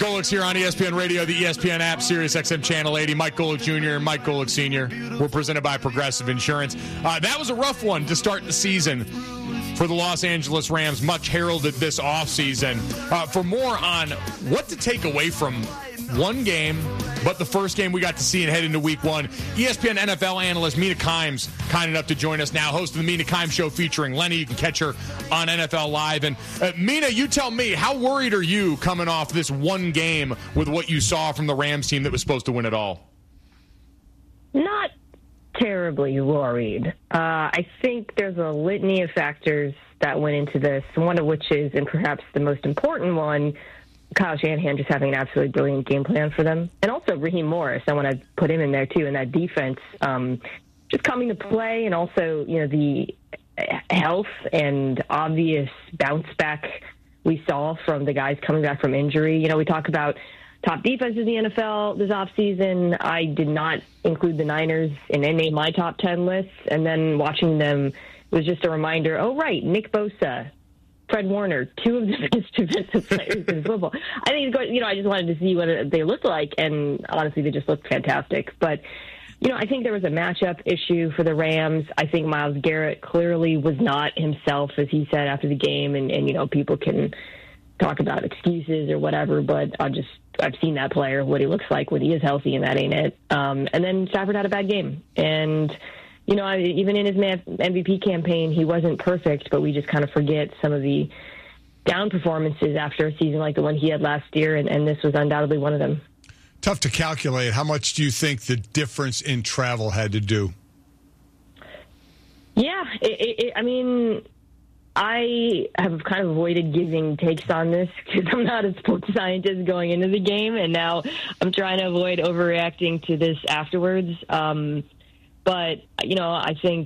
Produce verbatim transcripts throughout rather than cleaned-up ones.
Golick's here on E S P N Radio, the E S P N app, Sirius X M Channel eighty. Mike Golick Junior and Mike Golick Senior We're presented by Progressive Insurance. Uh, that was a rough one to start the season for the Los Angeles Rams, much heralded this offseason. Uh, for more on what to take away from one game, but the first game we got to see and head into week one, E S P N N F L analyst Mina Kimes kind enough to join us now, host of the Mina Kimes Show featuring Lenny. You can catch her on N F L Live. And uh, Mina, you tell me, how worried are you coming off this one game with what you saw from the Rams team that was supposed to win it all? Not terribly worried. Uh, I think there's a litany of factors that went into this, one of which is, and perhaps the most important one, Kyle Shanahan just having an absolutely brilliant game plan for them. And also Raheem Morris, I want to put him in there too, in that defense, um, just coming to play, and also, you know, the health and obvious bounce back we saw from the guys coming back from injury. You know, we talk about top defenses in the N F L this offseason. I did not include the Niners in any of my top ten lists, and then watching them was just a reminder, oh, right, Nick Bosa, Fred Warner, two of the best defensive players in football. I think, you know, I just wanted to see what they looked like, and honestly, they just looked fantastic. But, you know, I think there was a matchup issue for the Rams. I think Myles Garrett clearly was not himself, as he said after the game, and, and you know, people can talk about excuses or whatever, but I just, I've seen that player, what he looks like when he is healthy, and that ain't it. Um, and then Stafford had a bad game. And, you know, even in his M V P campaign, he wasn't perfect, but we just kind of forget some of the down performances after a season like the one he had last year, and, and this was undoubtedly one of them. Tough to calculate. How much do you think the difference in travel had to do? Yeah, it, it, it, I mean, I have kind of avoided giving takes on this because I'm not a sports scientist going into the game, and now I'm trying to avoid overreacting to this afterwards. Um, but, you know, I think,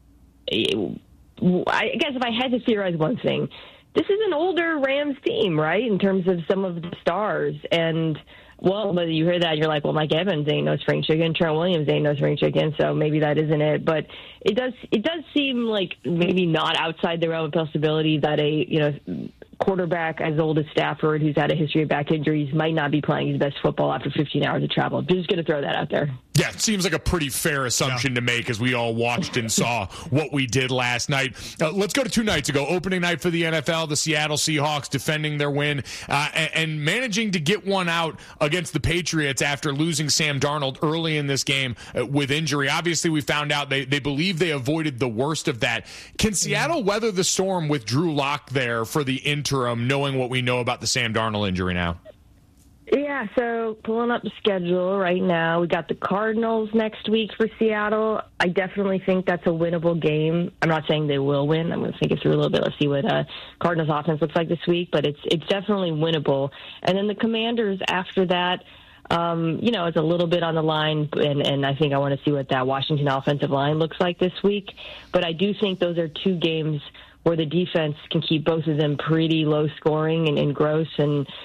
I guess if I had to theorize one thing, this is an older Rams team, right, in terms of some of the stars. And, well, whether you hear that, you're like, well, Mike Evans ain't no spring chicken, Trent Williams ain't no spring chicken, so maybe that isn't it. But it does it does seem like maybe not outside the realm of possibility that a, you know, quarterback as old as Stafford, who's had a history of back injuries, might not be playing his best football after fifteen hours of travel. I'm just going to throw that out there. Yeah, it seems like a pretty fair assumption yeah. to make as we all watched and saw what we did last night. Uh, let's go to two nights ago. Opening night for the N F L, the Seattle Seahawks defending their win uh, and, and managing to get one out against the Patriots after losing Sam Darnold early in this game uh, with injury. Obviously, we found out they, they believe they avoided the worst of that. Can Seattle weather the storm with Drew Lock there for the interim, knowing what we know about the Sam Darnold injury now? Yeah, so pulling up the schedule right now, we got the Cardinals next week for Seattle. I definitely think that's a winnable game. I'm not saying they will win. I'm going to think it through a little bit. Let's see what uh, Cardinals offense looks like this week, but it's it's definitely winnable. And then the Commanders after that, um, you know, it's a little bit on the line, and, and I think I want to see what that Washington offensive line looks like this week. But I do think those are two games where the defense can keep both of them pretty low scoring and, and gross, and